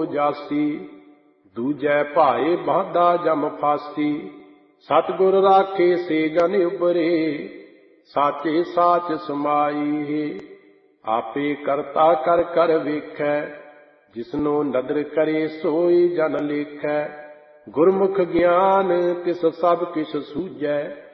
ਜਾਸੀ। ਦੂਜੈ ਭਾਏ ਬਾਧਾ ਜਮ ਫਾਸੀ। ਸਤਿਗੁਰ ਰਾਖੇ ਸੇ ਜਨ ਉਬਰੇ। ਸਾਚੇ ਸਾਚ ਸਮਾਈ ਹੈ। ਆਪੇ ਕਰਤਾ ਕਰ ਕਰ ਵੇਖੈ। ਜਿਸਨੂੰ ਨਦਰ ਕਰੇ ਸੋਈ ਜਨ ਲੇਖੈ। ਗੁਰਮੁਖ ਗਿਆਨ ਤਿਸ ਸਭ ਕਿਛ ਸੂਝੈ।